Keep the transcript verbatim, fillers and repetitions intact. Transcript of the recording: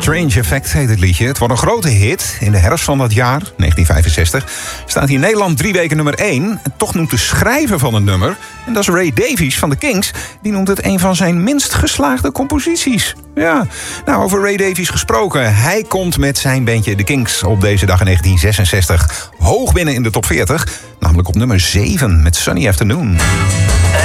Strange Effect heet het liedje. Het wordt een grote hit. In de herfst van dat jaar, negentien vijfenzestig, staat hij in Nederland drie weken nummer één. En toch noemt de schrijver van het nummer, en dat is Ray Davies van de Kinks, die noemt het een van zijn minst geslaagde composities. Ja, nou, over Ray Davies gesproken. Hij komt met zijn bandje The Kinks op deze dag in negentien zesenzestig hoog binnen in de top veertig. Namelijk op nummer zeven met Sunny Afternoon.